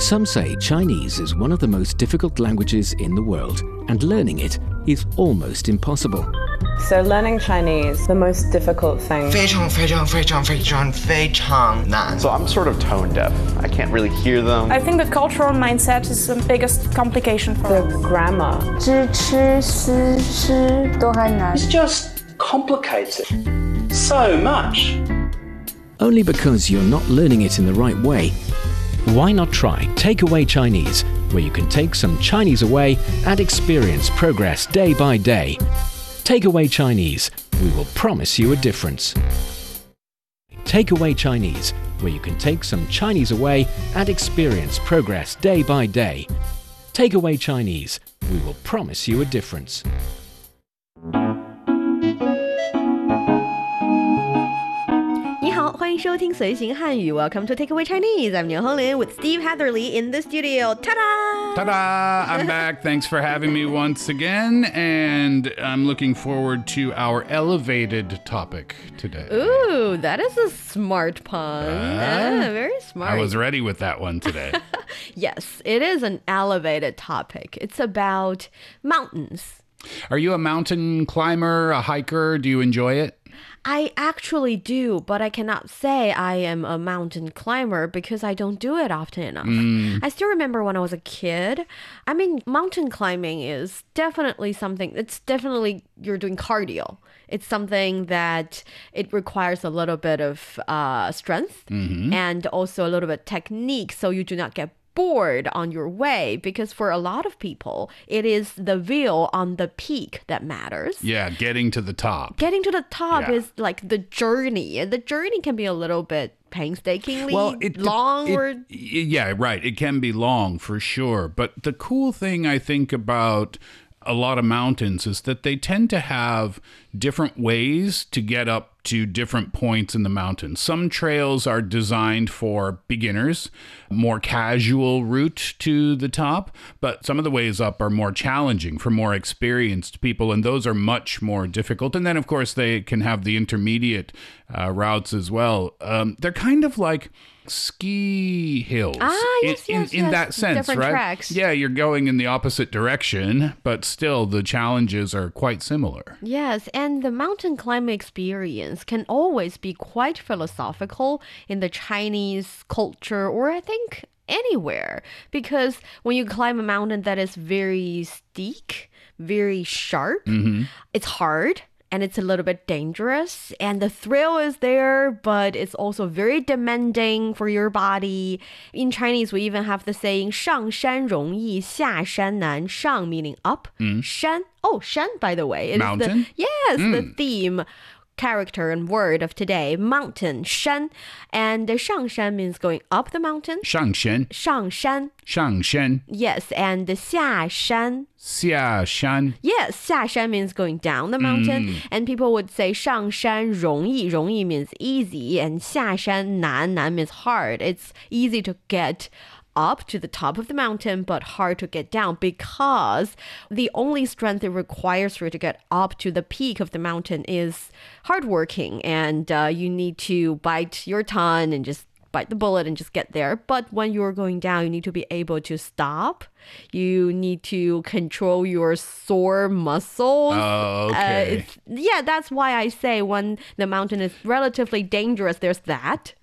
Some say Chinese is one of the most difficult languages in the world, and learning it is almost impossible. So learning Chinese, the most difficult thing. 非常非常非常非常非常难. So I'm sort of tone deaf. I can't really hear them. I think the cultural mindset is the biggest complication for The grammar. 知吃思吃都还难。 It's just complicated so much. Only because you're not learning it in the right way. Why not try Takeaway Chinese, where you can take some Chinese away and experience progress day by day. Takeaway Chinese, we will promise you a difference. Takeaway Chinese, where you can take some Chinese away and experience progress day by day. Takeaway Chinese, we will promise you a difference. 你好，欢迎收听随行汉语 Welcome to Takeaway Chinese. I'm Niu Honglin with Steve Hatherley in the studio. Ta-da! Ta-da! I'm back. Thanks for having me once again. And I'm looking forward to our elevated topic today. Ooh, that is a smart pun. Very smart. I was ready with that one today. Yes, it is an elevated topic. It's about mountains. Are you a mountain climber, a hiker? Do you enjoy it? I actually do, but I cannot say I am a mountain climber because I don't do it often enough. I still remember when I was a kid. I mean, mountain climbing is definitely something, it's definitely, you're doing cardio. It's something that it requires a little bit of strength and also a little bit of technique so you do not get bored on your way, because for a lot of people, it is the view on the peak that matters. Yeah, getting to the top. Getting to the top is like the journey, and the journey can be a little bit painstakingly long. Yeah, right. It can be long for sure. But the cool thing I think about a lot of mountains is that they tend to have different ways to get up to different points in the mountain. Some trails are designed for beginners, more casual route to the top, but some of the ways up are more challenging for more experienced people, and those are much more difficult. And then, of course, they can have the intermediate routes as well. They're kind of like ski hills in that sense, different right? Tracks. Yeah, you're going in the opposite direction, but still the challenges are quite similar. Yes, and the mountain climbing experience can always be quite philosophical in the Chinese culture, or I think anywhere, because when you climb a mountain that is very steep, very sharp, it's hard. And it's a little bit dangerous, and the thrill is there, but it's also very demanding for your body. In Chinese, we even have the saying 上山容易下山难. 上 meaning up, 山 shan, by the way, is mountain? the theme character and word of today, mountain, shan. And the 上山 means going up the mountain. 上山. 上山. 上山. Yes, and the 下山. 下山. Yes, 下山 means going down the mountain. And people would say 上山容易. 容易 means easy, and 下山难 means hard. It's easy to get up to the top of the mountain, but hard to get down, because the only strength it requires for you to get up to the peak of the mountain is hardworking, and you need to bite your tongue and just bite the bullet and just get there. But when you're going down, you need to be able to stop. You need to control your sore muscles. Oh, okay. That's why I say when the mountain is relatively dangerous, there's that.